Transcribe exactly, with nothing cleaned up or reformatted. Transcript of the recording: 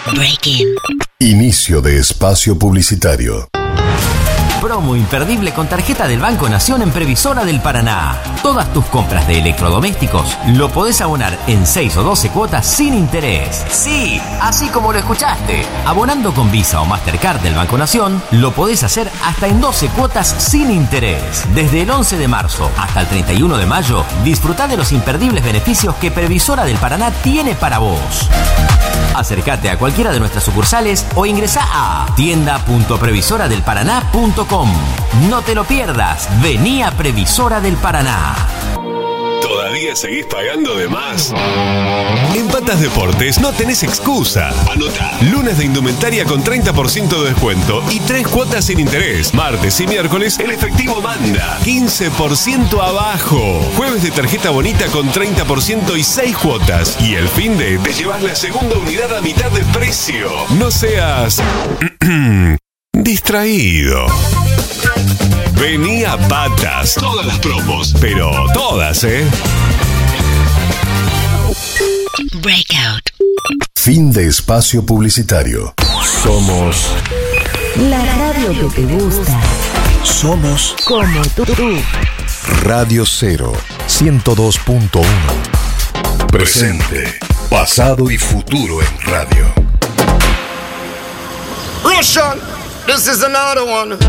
Breaking. Inicio de espacio publicitario. Promo imperdible con tarjeta del Banco Nación en Previsora del Paraná. Todas tus compras de electrodomésticos lo podés abonar en seis o doce cuotas sin interés. Sí, así como lo escuchaste. Abonando con Visa o Mastercard del Banco Nación, lo podés hacer hasta en doce cuotas sin interés. Desde el once de marzo hasta el treinta y uno de mayo, disfrutá de los imperdibles beneficios que Previsora del Paraná tiene para vos. Acércate a cualquiera de nuestras sucursales o ingresá a tienda punto previsora del paraná punto com. No te lo pierdas. Vení a Previsora del Paraná. ¿Todavía seguís pagando de más? En Patas Deportes no tenés excusa. Anota. Lunes de indumentaria con treinta por ciento de descuento y tres cuotas sin interés. Martes y miércoles el efectivo manda. quince por ciento abajo. Jueves de tarjeta bonita con treinta por ciento y seis cuotas. Y el fin de te llevas la segunda unidad a mitad de precio. No seas distraído. Vení a Patas. Todas las promos, pero todas, ¿eh? Breakout. Fin de espacio publicitario. Somos la radio que te gusta. Somos Como tú. Radio Cero, ciento dos punto uno. Presente, pasado y futuro en radio. Russian, this is another one.